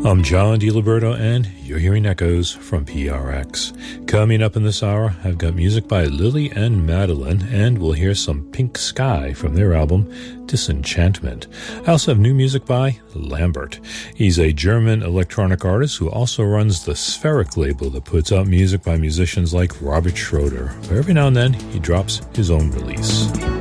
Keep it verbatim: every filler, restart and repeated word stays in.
I'm John DiLiberto, and you're hearing Echoes from P R X. Coming up in this hour, I've got music by Lily and Madeline, and we'll hear some Pink Sky from their album Disenchantment. I also have new music by Lambert. He's a German electronic artist who also runs the Spheric label that puts out music by musicians like Robert Schroeder. But every now and then, he drops his own release.